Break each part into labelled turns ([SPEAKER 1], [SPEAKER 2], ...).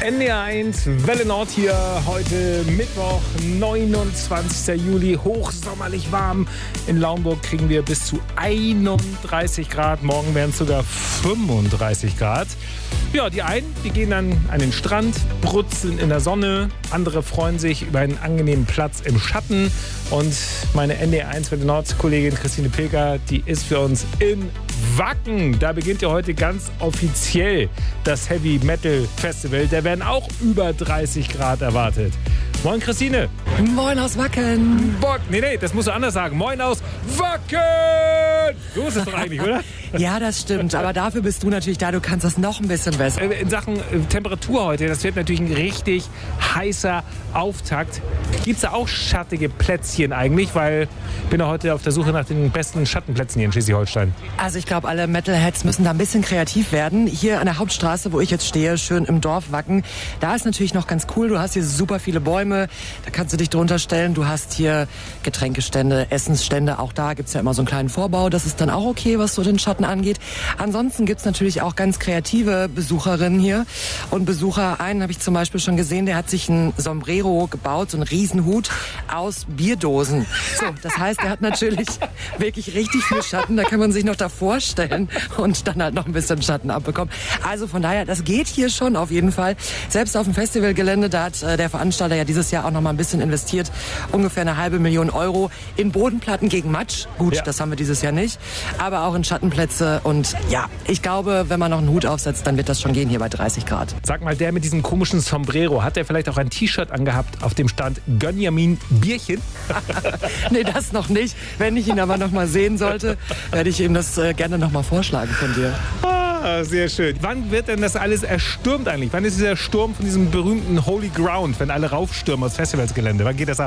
[SPEAKER 1] NDR1 Welle Nord hier, heute Mittwoch, 29. Juli, hochsommerlich warm. In Laumburg kriegen wir bis zu 31 Grad, morgen werden es sogar 35 Grad. Ja, die einen, die gehen dann an den Strand, brutzeln in der Sonne, andere freuen sich über einen angenehmen Platz im Schatten. Und meine NDR1 Welle Nord Kollegin Christine Pilger, die ist für uns in Wacken. Da beginnt ja heute ganz offiziell das Heavy Metal Festival. Da werden auch über 30 Grad erwartet. Moin Christine.
[SPEAKER 2] Moin aus Wacken.
[SPEAKER 1] Nee, das musst du anders sagen. Moin aus Wacken. So ist es doch eigentlich, oder?
[SPEAKER 2] Ja, das stimmt. Aber dafür bist du natürlich da. Du kannst das noch ein bisschen besser.
[SPEAKER 1] In Sachen Temperatur heute, das wird natürlich ein richtig heißer Auftakt. Gibt es da auch schattige Plätzchen eigentlich? Weil ich bin ja heute auf der Suche nach den besten Schattenplätzen hier in Schleswig-Holstein.
[SPEAKER 2] Also ich glaube, alle Metalheads müssen da ein bisschen kreativ werden. Hier an der Hauptstraße, wo ich jetzt stehe, schön im Dorf Wacken, da ist natürlich noch ganz cool. Du hast hier super viele Bäume, da kannst du dich drunter stellen. Du hast hier Getränkestände, Essensstände. Auch da gibt's ja immer so einen kleinen Vorbau. Das ist dann auch okay, was so den Schatten angeht. Ansonsten gibt's natürlich auch ganz kreative Besucherinnen hier und Besucher. Einen habe ich zum Beispiel schon gesehen, der hat sich ein Sombrero gebaut, so einen Riesenhut aus Bierdosen. So, das heißt, er hat natürlich wirklich richtig viel Schatten. Da kann man sich noch davor stellen und dann halt noch ein bisschen Schatten abbekommen. Also von daher, das geht hier schon auf jeden Fall. Selbst auf dem Festivalgelände, da hat der Veranstalter ja dieses Jahr auch noch mal ein bisschen investiert. Ungefähr 500.000 € in Bodenplatten gegen Matsch. Gut, ja. Das haben wir dieses Jahr nicht. Aber auch in Schattenplätze. Und ja, ich glaube, wenn man noch einen Hut aufsetzt, dann wird das schon gehen hier bei 30 Grad.
[SPEAKER 1] Sag mal, der mit diesem komischen Sombrero, hat der vielleicht auch ein T-Shirt angehabt, auf dem stand Gönjamin Bierchen?
[SPEAKER 2] Nee, das noch nicht. Wenn ich ihn aber noch mal sehen sollte, werde ich ihm das gerne noch mal vorschlagen von dir.
[SPEAKER 1] Ah, sehr schön. Wann wird denn das alles erstürmt eigentlich? Wann ist dieser Sturm von diesem berühmten Holy Ground, wenn alle raufstürmen aus Festivalsgelände? Wann geht das ab?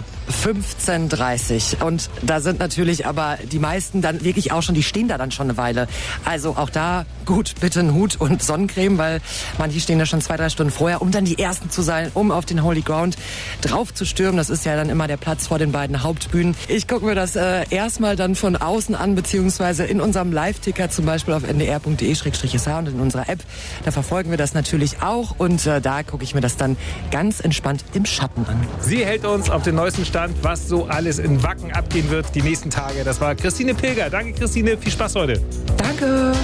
[SPEAKER 2] 15:30 und da sind natürlich aber die meisten dann wirklich auch schon, die stehen da dann schon eine Weile. Also auch da, gut, bitte einen Hut und Sonnencreme, weil manche stehen da schon 2-3 Stunden vorher, um dann die Ersten zu sein, um auf den Holy Ground drauf zu stürmen. Das ist ja dann immer der Platz vor den beiden Hauptbühnen. Ich gucke mir das erstmal dann von außen an, beziehungsweise in unserem Live-Ticker zum Beispiel auf ndr.de/sound und in unserer App. Da verfolgen wir das natürlich auch und da gucke ich mir das dann ganz entspannt im Schatten an.
[SPEAKER 1] Sie hält uns auf den neuesten Stand, was so alles in Wacken abgehen wird die nächsten Tage. Das war Christine Pilger. Danke Christine, viel Spaß heute.
[SPEAKER 2] Danke.